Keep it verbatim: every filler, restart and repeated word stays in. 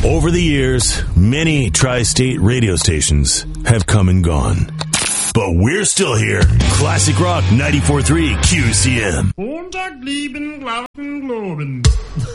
Over the years, many tri-state radio stations have come and gone. But we're still here. Classic Rock ninety-four point three Q C M. Montag, lieben, glauben, globen.